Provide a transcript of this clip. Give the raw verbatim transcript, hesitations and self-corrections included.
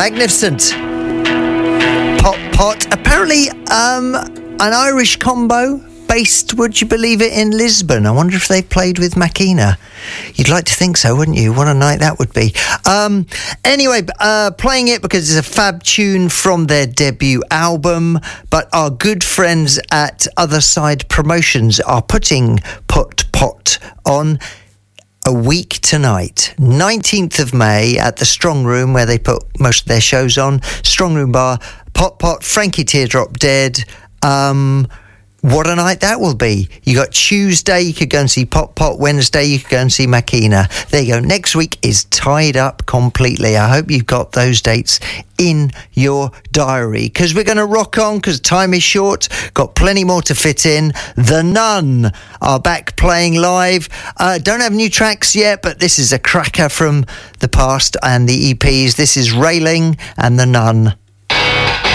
magnificent. Pop Pot, apparently um, an Irish combo based, would you believe it, in Lisbon. I wonder if they've played with Makina. You'd like to think so, wouldn't you? What a night that would be. Um, anyway, uh, playing it because it's a fab tune from their debut album, but our good friends at Other Side Promotions are putting Put Pot on a week tonight, nineteenth of May, at the Strong Room, where they put most of their shows on. Strong Room Bar, Pot Pot, Frankie Teardrop Dead. Um, what a night that will be. You got Tuesday, you could go and see Pot Pot. Wednesday, you could go and see Makina. There you go. Next week is tied up completely. I hope you've got those dates in your diary, because we're going to rock on, because time is short. Got plenty more to fit in. The Nun are back playing live. Uh, don't have new tracks yet, but this is a cracker from the past and the E Ps. This is Railing and The Nun.